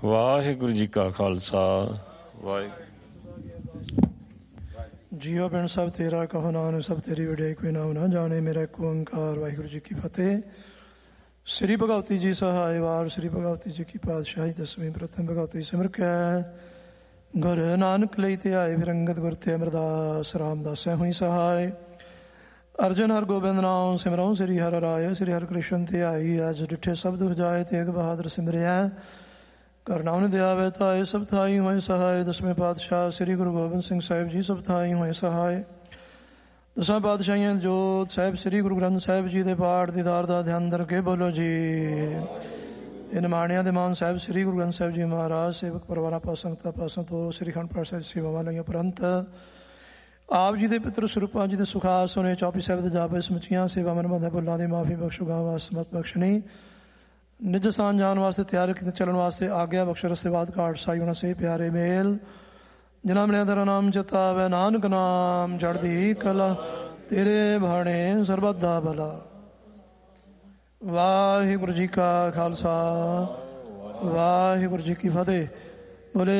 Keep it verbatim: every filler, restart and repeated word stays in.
ਵਾਹਿਗੁਰੂ ਜੀ ਕਾ ਖਾਲਸਾ ਵਾਹਿਗੁਰੂ ਜੀਓ ਬਿਨ ਸਭ ਤੇਰਾ ਕਹੋ ਨਾਨਕ ਸਭ ਤੇਰੀ ਵਡਿਆਈ ਕੋਈ ਨਾਮ ਨਾ ਜਾਣੇ ਮੇਰਾ ਇੱਕ ਓੰਕਾਰ। ਵਾਹਿਗੁਰੂ ਜੀ ਕੀ ਫਤਿਹ। ਸ੍ਰੀ ਭਗਵਤੀ ਜੀ ਸਹਾਇ ਵਾਰ ਸ੍ਰੀ ਭਗਵਤੀ ਜੀ ਕੀ ਪਾਤਸ਼ਾਹੀ ਦਸਵੀਂ ਪ੍ਰਥਮ ਭਗਵਤੀ ਸਿਮਰ ਕੈ ਗੁਰ ਨਾਨਕ ਲਈ ਤੇ ਆਏ ਫਿਰੰਗਤ ਗੁਰ ਤੇ ਅਮਰਦਾਸ ਰਾਮਦਾਸੈ ਹੋਈ ਸਹਾਇ। ਅਰਜਨ ਹਰ ਗੋਬਿੰਦ ਨਾਮ ਸਿਮਰਉ ਸ੍ਰੀ ਹਰਿ ਰਾਇ ਸ੍ਰੀ ਹਰਿ ਕ੍ਰਿਸ਼ਨ ਤੇ ਆਈ ਅਜ ਡਿਠੇ ਸਭ ਦੁਖ ਜਾਏ ਤੇਗ ਬਹਾਦਰ ਸਿਮਰਿਆ ਕਰਨਾ ਉਹਨੇ ਦਿਆਵੇ ਤਾਏ ਸਭ ਥਾਈ ਹੋਏ ਸਹਾਇ। ਦਸਵੇਂ ਪਾਤਸ਼ਾਹ ਸ੍ਰੀ ਗੁਰੂ ਗੋਬਿੰਦ ਸਿੰਘ ਸਾਹਿਬ ਜੀ ਸਭ ਥਾਈ ਹੋਏ ਸਹਾਇ। ਦਸਾਂ ਪਾਤਸ਼ਾਹੀਆਂ ਜੋਤ ਸਾਹਿਬ ਸ੍ਰੀ ਗੁਰੂ ਗ੍ਰੰਥ ਸਾਹਿਬ ਜੀ ਦੇ ਪਾਠ ਦੀਦਾਰ ਦਾ ਧਿਆਨ ਧਰ ਕੇ ਬੋਲੋ ਜੀ। ਇਹ ਨਿਮਾਣਿਆਂ ਦੇ ਮਾਨ ਸਾਹਿਬ ਸ੍ਰੀ ਗੁਰੂ ਗ੍ਰੰਥ ਸਾਹਿਬ ਜੀ ਮਹਾਰਾਜ ਸੇਵਕ ਪਰਿਵਾਰਾਂ ਪਾਸ ਸੰਗਤਾਂ ਪਾਸਾਂ ਤੋਂ ਸ੍ਰੀ ਅਖੰਡ ਪਾਠ ਸਾਹਿਬ ਸੇਵਾਵਾਂ ਲਈਆਂ ਉਪਰੰਤ ਆਪ ਜੀ ਦੇ ਪਿੱਤਰ ਸਰੂਪਾਂ ਜੀ ਦੇ ਸੁਖਾਸ ਹੋਣੇ ਚੌਪੀ ਸਾਹਿਬ ਦੇ ਜਾਪੇ ਸਮੁੱਚੀਆਂ ਸੇਵਾਵਾਂ ਨਿਭਾਉਂਦੇ ਭੁੱਲਾਂ ਦੀ ਮਾਫੀ ਬਖਸ਼ੂਗਾ ਵਾਸਮਤ ਬਖਸ਼ਣੀ ਨਿਜ ਸਾਨ ਜਾਣ ਵਾਸਤੇ ਤਿਆਰ ਕੀਤੇ ਚੱਲਣ ਵਾਸਤੇ ਆਗਿਆ ਬਖਸ਼ ਰਸੇਵਾਦ ਕਾਟ ਸਾਈ ਹੋਣਾ ਸੇ ਪਿਆਰੇ ਮੇਲ ਜਿਨ੍ਹਾਂ ਮਿਲਿਆ ਤੇਰਾ ਨਾਮ ਚਿਤਾਵੇ ਨਾਨਕ ਨਾਮ ਚੜ੍ਹਦੀ ਕਲਾ ਤੇਰੇ ਬਾਣੇ ਸਰਬੱਤ ਦਾ ਭਲਾ। ਵਾਹਿਗੁਰੂ ਜੀ ਕਾ ਖਾਲਸਾ ਵਾਹਿਗੁਰੂ ਜੀ ਕੀ ਫਤਿਹ।